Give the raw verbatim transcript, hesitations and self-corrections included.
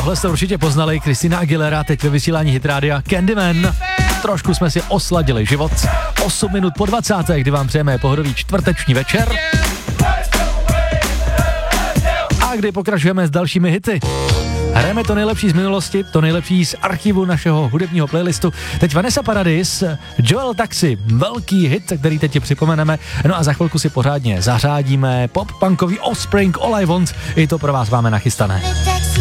Tohle jste určitě poznali, Christina Aguilera, teď ve vysílání Hit Rádia Candyman. Trošku jsme si osladili život. osm minut po dvacáté, kdy vám přejeme pohodový čtvrteční večer. A kdy pokračujeme s dalšími hity. Hrajeme to nejlepší z minulosti, to nejlepší z archivu našeho hudebního playlistu. Teď Vanessa Paradis, Joel Taxi, velký hit, který teď ti připomeneme. No a za chvilku si pořádně zařádíme pop-punkový Offspring All I Want. I to pro vás máme nachystané.